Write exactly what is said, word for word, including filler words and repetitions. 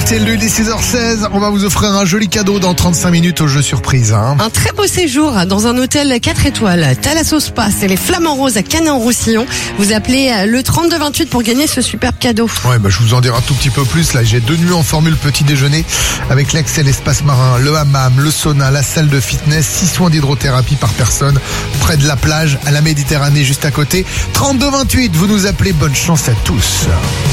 C'est le six heures seize. On va vous offrir un joli cadeau dans trente-cinq minutes au jeu surprise. Hein. Un très beau séjour dans un hôtel quatre étoiles. Thalasso Spa, c'est les Flamands Roses à Canet-en-Roussillon. Vous appelez le trente-deux vingt-huit pour gagner ce superbe cadeau. Ouais, bah, je vous en dirai un tout petit peu plus. Là, j'ai deux nuits en formule petit déjeuner avec l'accès à l'espace marin, le hammam, le sauna, la salle de fitness, six soins d'hydrothérapie par personne, près de la plage, à la Méditerranée juste à côté. trente-deux vingt-huit, vous nous appelez. Bonne chance à tous.